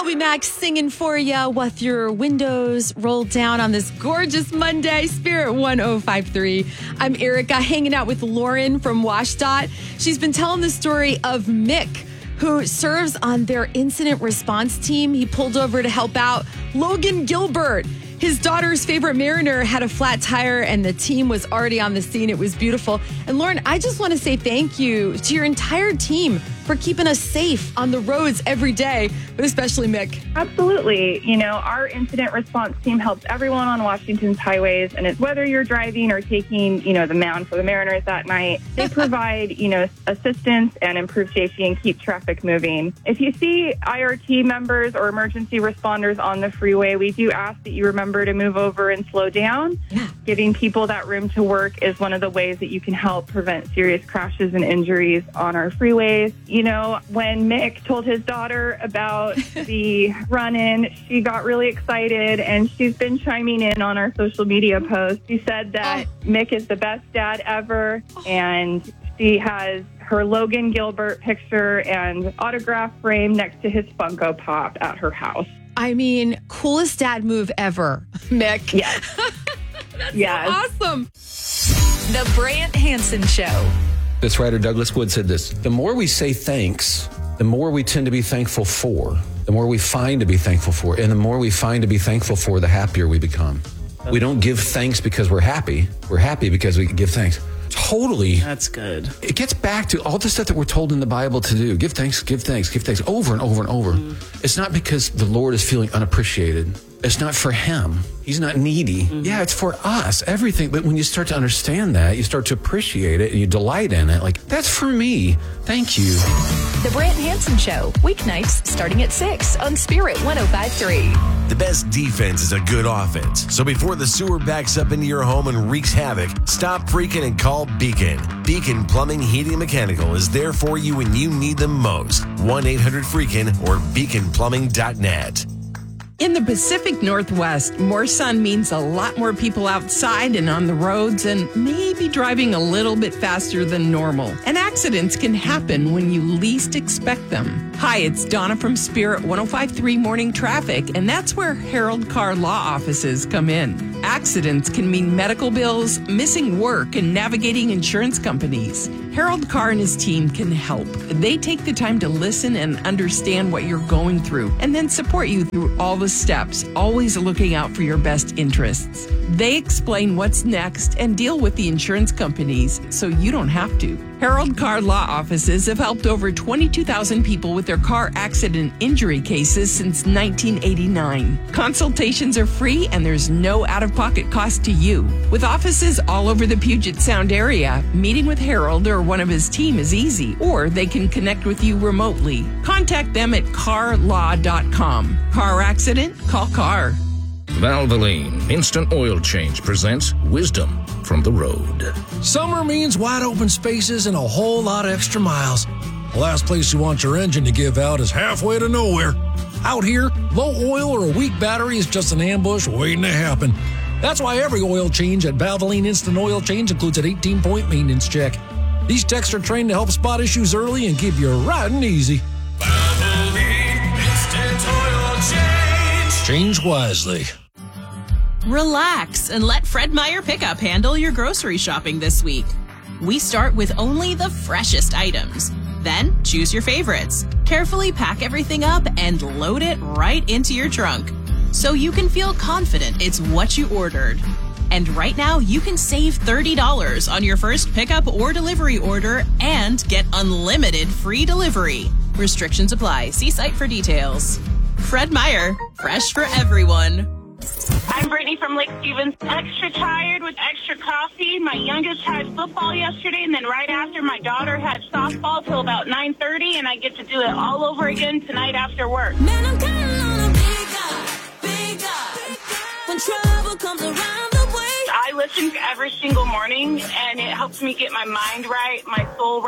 Max singing for you with your windows rolled down on this gorgeous Monday. Spirit 1053. I'm Erica, hanging out with Lauren from WashDOT. She's been telling the story of Mick, who serves on their incident response team. He pulled over to help out Logan Gilbert. His daughter's favorite Mariner had a flat tire and the team was already on the scene. It was beautiful. And Lauren, I just want to say thank you to your entire team for keeping us safe on the roads every day, but especially Mick. Absolutely. You know, our incident response team helps everyone on Washington's highways, and it's whether you're driving or taking, the mound for the Mariners that night. They provide, assistance and improve safety and keep traffic moving. If you see IRT members or emergency responders on the freeway, we do ask that you remember to move over and slow down. Yeah. Giving people that room to work is one of the ways that you can help prevent serious crashes and injuries on our freeways. When Mick told his daughter about the run-in, she got really excited, and she's been chiming in on our social media posts. She said that Mick is the best dad ever, and she has her Logan Gilbert picture and autograph frame next to his Funko Pop at her house. I mean, coolest dad move ever, Mick. Yes. That's yes. so awesome. The Brant Hansen Show. This writer, Douglas Wood, said this: the more we say thanks, the more we tend to be thankful for, the more we find to be thankful for, and the more we find to be thankful for, the happier we become. We don't give thanks because we're happy. We're happy because we give thanks. Totally. That's good. It gets back to all the stuff that we're told in the Bible to do. Give thanks, give thanks, give thanks, over and over and over. It's not because the Lord is feeling unappreciated. It's not for him. He's not needy. Yeah, it's for us, everything. But when you start to understand that, you start to appreciate it and you delight in it. Like, that's for me. Thank you. The Brant Hansen Show, weeknights starting at 6 on Spirit 105.3. The best defense is a good offense. So before the sewer backs up into your home and wreaks havoc, stop freaking and call Beacon. Beacon Plumbing, Heating, and Mechanical is there for you when you need them most. 1-800-FREAKIN or beaconplumbing.net. In the Pacific Northwest, more sun means a lot more people outside and on the roads and maybe driving a little bit faster than normal. And accidents can happen when you least expect them. Hi, it's Donna from Spirit 105.3 Morning Traffic, and that's where Harold Carr Law Offices come in. Accidents can mean medical bills, missing work, and navigating insurance companies. Harold Carr and his team can help. They take the time to listen and understand what you're going through, and then support you through all the steps, always looking out for your best interests. They explain what's next and deal with the insurance companies so you don't have to. Harold Carr Law Offices have helped over 22,000 people with their car accident injury cases since 1989. Consultations are free and there's no out-of-pocket cost to you. With offices all over the Puget Sound area, meeting with Harold or one of his team is easy, or they can connect with you remotely. Contact them at carlaw.com. Car accident? Call Carr. Valvoline Instant Oil Change presents Wisdom from the Road. Summer means wide open spaces and a whole lot of extra miles. The last place you want your engine to give out is halfway to nowhere. Out here, low oil or a weak battery is just an ambush waiting to happen. That's why every oil change at Valvoline Instant Oil Change includes an 18-point maintenance check. These techs are trained to help spot issues early and keep you riding easy. Valvoline Instant Oil Change. Change wisely. Relax and let Fred Meyer Pickup handle your grocery shopping this week. We start with only the freshest items. Then choose your favorites. Carefully pack everything up and load it right into your trunk so you can feel confident it's what you ordered. And right now, you can save $30 on your first pickup or delivery order and get unlimited free delivery. Restrictions apply. See site for details. Fred Meyer, fresh for everyone. I'm Brittany from Lake Stevens. Extra tired with extra coffee. My youngest had football yesterday, and then right after, my daughter had softball till about 9:30, and I get to do it all over again tonight after work. Man, I'm counting on a big guy. When trouble comes around the way. I listen every single morning, and it helps me get my mind right, my soul right.